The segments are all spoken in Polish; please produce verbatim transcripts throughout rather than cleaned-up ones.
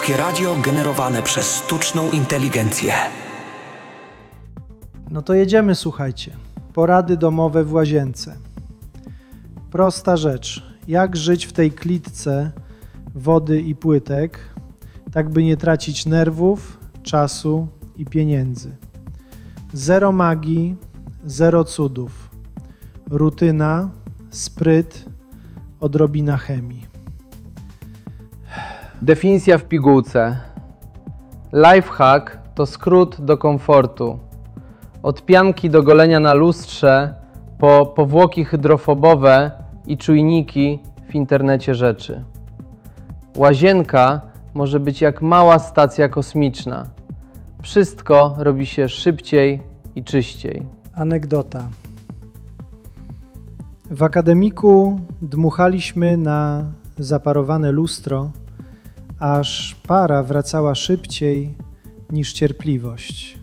Polskie Radio generowane przez sztuczną inteligencję. No to jedziemy, słuchajcie. Porady domowe w łazience. Prosta rzecz. Jak żyć w tej klitce wody i płytek, tak by nie tracić nerwów, czasu i pieniędzy. Zero magii, zero cudów. Rutyna, spryt, odrobina chemii. Definicja w pigułce. Lifehack to skrót do komfortu. Od pianki do golenia na lustrze, po powłoki hydrofobowe i czujniki w internecie rzeczy. Łazienka może być jak mała stacja kosmiczna. Wszystko robi się szybciej i czyściej. Anegdota. W akademiku dmuchaliśmy na zaparowane lustro, aż para wracała szybciej niż cierpliwość.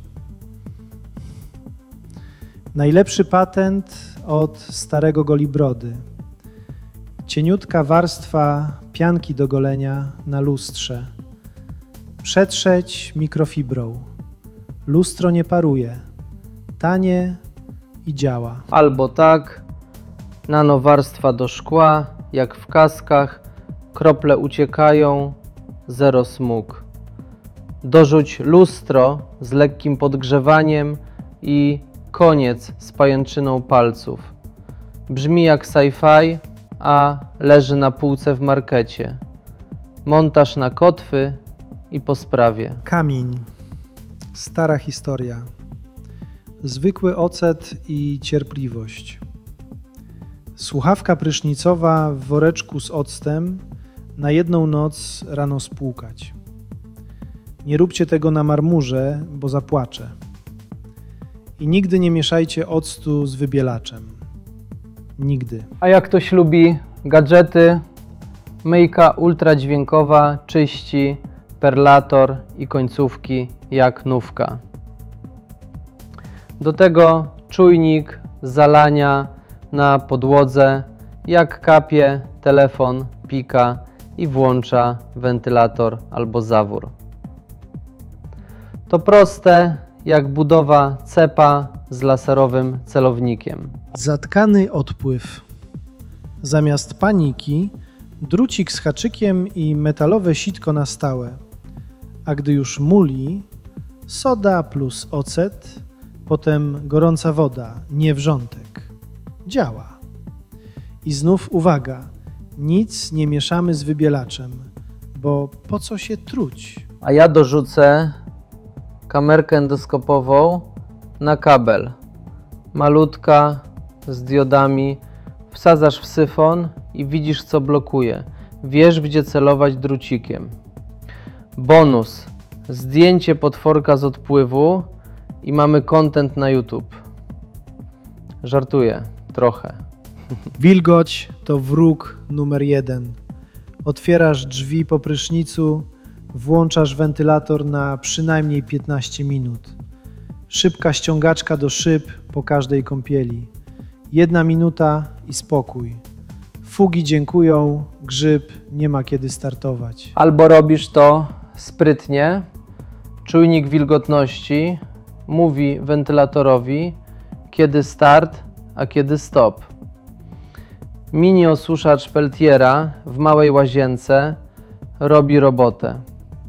Najlepszy patent od starego Golibrody. Cieniutka warstwa pianki do golenia na lustrze. Przetrzeć mikrofibrą. Lustro nie paruje. Tanie i działa. Albo tak, nanowarstwa do szkła, jak w kaskach, krople uciekają, zero smug. Dorzuć lustro z lekkim podgrzewaniem i koniec z pajęczyną palców. Brzmi jak sci-fi, a leży na półce w markecie. Montaż na kotwy i po sprawie. Kamień. Stara historia. Zwykły ocet i cierpliwość. Słuchawka prysznicowa w woreczku z octem na jedną noc rano spłukać. Nie róbcie tego na marmurze, bo zapłaczę. I nigdy nie mieszajcie octu z wybielaczem. Nigdy. A jak ktoś lubi gadżety, myjka ultradźwiękowa czyści perlator i końcówki jak nówka. Do tego czujnik zalania na podłodze, jak kapie, telefon pika i włącza wentylator albo zawór. To proste jak budowa cepa z laserowym celownikiem. Zatkany odpływ. Zamiast paniki drucik z haczykiem i metalowe sitko na stałe. A gdy już muli, soda plus ocet, potem gorąca woda, nie wrzątek. Działa. I znów uwaga, nic nie mieszamy z wybielaczem, bo po co się truć? A ja dorzucę kamerkę endoskopową na kabel. Malutka, z diodami. Wsadzasz w syfon i widzisz, co blokuje. Wiesz, gdzie celować drucikiem. Bonus. Zdjęcie potworka z odpływu i mamy content na YouTube. Żartuję. Trochę. Wilgoć to wróg numer jeden. Otwierasz drzwi po prysznicu, włączasz wentylator na przynajmniej piętnaście minut. Szybka ściągaczka do szyb po każdej kąpieli. Jedna minuta i spokój. Fugi dziękują, grzyb nie ma kiedy startować. Albo robisz to sprytnie. Czujnik wilgotności mówi wentylatorowi, kiedy start, a kiedy stop. Mini osuszacz Peltiera w małej łazience robi robotę.